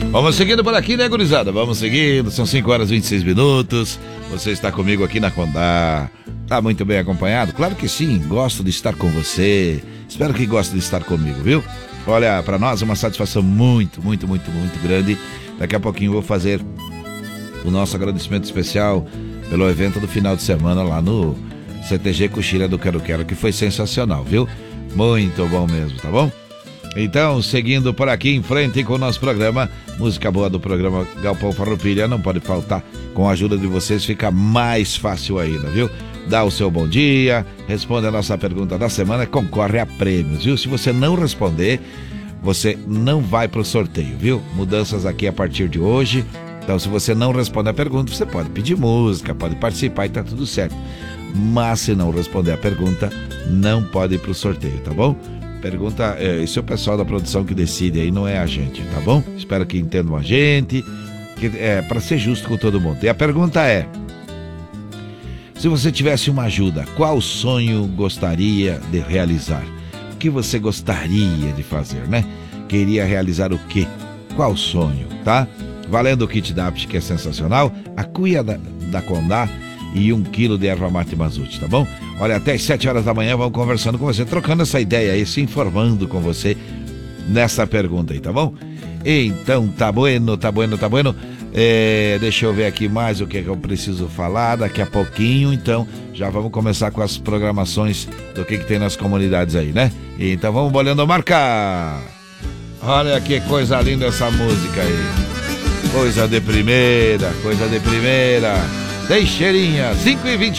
Vamos seguindo por aqui, né, gurizada? Vamos seguindo, são 5 horas e 26 minutos. Você está comigo aqui na Condá. Tá muito bem acompanhado? Claro que sim, gosto de estar com você. Espero que goste de estar comigo, viu? Olha, para nós é uma satisfação muito grande. Daqui a pouquinho eu vou fazer o nosso agradecimento especial pelo evento do final de semana lá no CTG Coxilha do Quero Quero, que foi sensacional, viu? Muito bom mesmo, tá bom? Então, seguindo por aqui em frente com o nosso programa, música boa do programa Galpão Farroupilha, não pode faltar. Com a ajuda de vocês fica mais fácil ainda, viu? Dá o seu bom dia, responde a nossa pergunta da semana, concorre a prêmios, viu? Se você não responder, você não vai pro sorteio, viu? Mudanças aqui a partir de hoje. Então, se você não responde a pergunta, você pode pedir música, pode participar e tá tudo certo. Mas se não responder a pergunta, não pode ir pro sorteio, tá bom? Pergunta, isso é o pessoal da produção que decide aí, não é a gente, tá bom? Espero que entendam a gente, que é para ser justo com todo mundo. E a pergunta é: se você tivesse uma ajuda, qual sonho gostaria de realizar? O que você gostaria de fazer, né? Queria realizar o quê? Qual sonho, tá? Valendo o kit DAPT, que é sensacional, a cuia da Condá e 1 quilo de erva mate Mazute, tá bom? Olha, até às 7 horas da manhã vamos conversando com você, trocando essa ideia aí, se informando com você nessa pergunta aí, tá bom? Então, tá bueno. Deixa eu ver aqui mais o que eu preciso falar daqui a pouquinho, então já vamos começar com as programações do que tem nas comunidades aí, né? Então vamos bolhando a marca. Olha que coisa linda essa música aí. Coisa de primeira. Tem cheirinha, 5h20.